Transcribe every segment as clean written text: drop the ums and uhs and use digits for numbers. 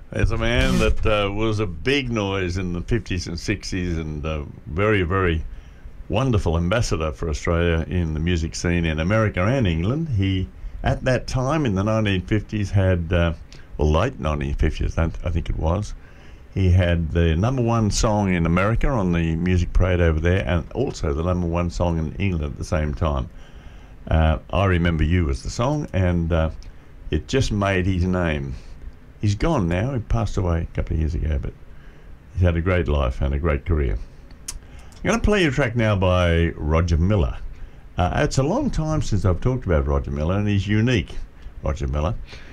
There's a man that was a big noise in the 50s and 60s and very, very wonderful ambassador for Australia in the music scene in America and England. He, at that time in the 1950s, had, late 1950s, I think it was, he had the number one song in America on the Music Parade over there, and also the number one song in England at the same time. I Remember You was the song, and it just made his name. He's gone now. He passed away a couple of years ago, but he's had a great life and a great career. I'm going to play you a track now by Roger Miller. It's a long time since I've talked about Roger Miller, and he's unique, Roger Miller.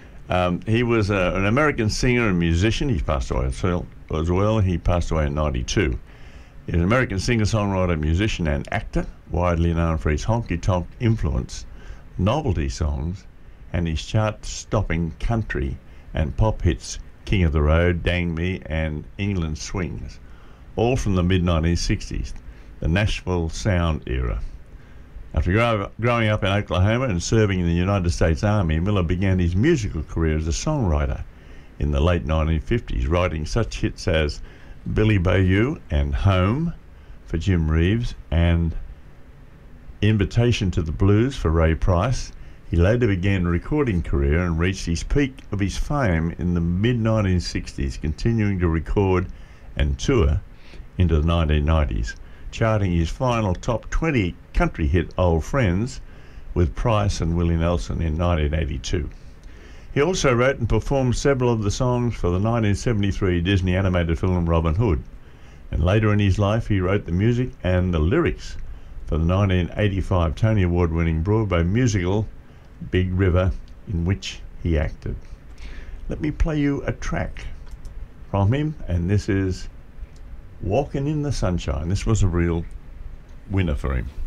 He was an American singer and musician. He's passed away as well. He passed away in 92. He's an American singer, songwriter, musician, and actor, widely known for his honky-tonk influence, novelty songs, and his chart-stopping country and pop hits King of the Road, Dang Me, and England Swings, all from the mid-1960s, the Nashville Sound era. After growing up in Oklahoma and serving in the United States Army, Miller began his musical career as a songwriter in the late 1950s, writing such hits as Billy Bayou and Home for Jim Reeves and Invitation to the Blues for Ray Price. He later began a recording career and reached his peak of his fame in the mid-1960s, continuing to record and tour into the 1990s, charting his final top 20 country hit Old Friends with Price and Willie Nelson in 1982. He also wrote and performed several of the songs for the 1973 Disney animated film Robin Hood, and later in his life he wrote the music and the lyrics for the 1985 Tony Award-winning Broadway musical Big River, in which he acted. Let me play you a track from him, and this is Walking in the Sunshine. This was a real winner for him.